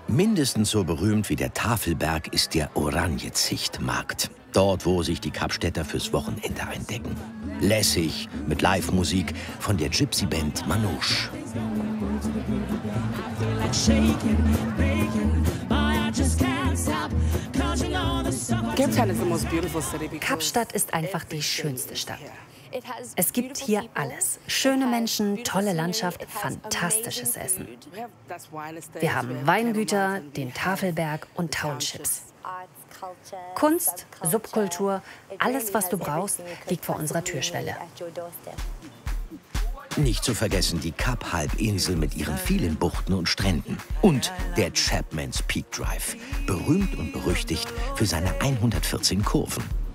Mindestens so berühmt wie der Tafelberg ist der Oranjezichtmarkt. Dort, wo sich die Kapstädter fürs Wochenende eindecken. Lässig, mit Live-Musik von der Gypsy-Band Manouche. Kapstadt ist einfach die schönste Stadt. Es gibt hier alles. Schöne Menschen, tolle Landschaft, fantastisches Essen. Wir haben Weingüter, den Tafelberg und Townships. Kunst, Subkultur, alles, was du brauchst, liegt vor unserer Türschwelle. Nicht zu vergessen die Kap-Halbinsel mit ihren vielen Buchten und Stränden. Und der Chapman's Peak Drive, berühmt und berüchtigt für seine 114 Kurven.